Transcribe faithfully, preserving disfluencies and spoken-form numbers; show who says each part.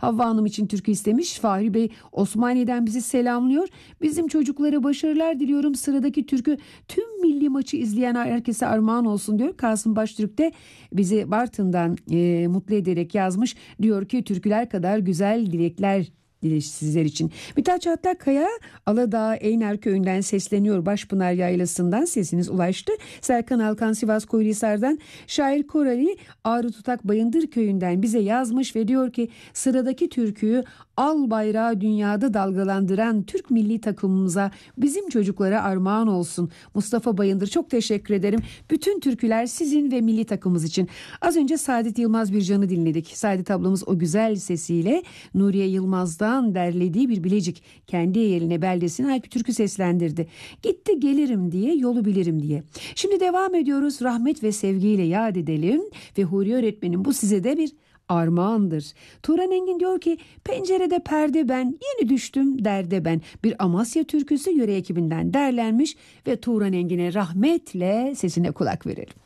Speaker 1: Havva Hanım için türkü istemiş. Fahri Bey Osmaniye'den bizi selamlıyor. Bizim çocuklara başarılar diliyorum. Sıradaki türkü tüm milli maçı izleyen herkese armağan olsun diyor. Kasım Baştürk de bizi Bartın'dan e, mutlu ederek yazmış. Diyor ki türküler kadar güzel dilekler sizler için. Mithat Çatlakkaya Aladağ Eyner köyünden sesleniyor. Başpınar Yaylası'ndan sesiniz ulaştı. Serkan Alkan Sivas Koylisar'dan, şair Korali Ağrı Tutak Bayındır köyünden bize yazmış ve diyor ki sıradaki türküyü al bayrağı dünyada dalgalandıran Türk milli takımımıza, bizim çocuklara armağan olsun. Mustafa Bayındır, çok teşekkür ederim. Bütün türküler sizin ve milli takımımız için. Az önce Saadet Yılmaz Bircan'ı dinledik. Saadet ablamız o güzel sesiyle Nuriye Yılmaz'dan derlediği bir Bilecik kendi eline beldesine ait bir türkü seslendirdi. Gitti gelirim diye, yolu bilirim diye. Şimdi devam ediyoruz. Rahmet ve sevgiyle yad edelim ve Huri öğretmenim bu size de bir armağandır. Turan Engin diyor ki pencerede perde ben, yeni düştüm derde ben. Bir Amasya türküsü yöre ekibinden derlenmiş ve Turan Engin'e rahmetle sesine kulak verelim.